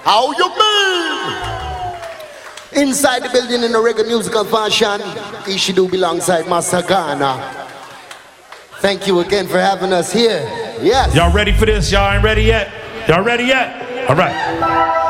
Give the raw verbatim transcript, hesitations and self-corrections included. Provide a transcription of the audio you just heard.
How you mean? Inside the building in a reggae musical fashion, Ishidu alongside Master Ghana. Thank you again for having us here. Yes. Y'all ready for this? Y'all ain't ready yet? Y'all ready yet? All right.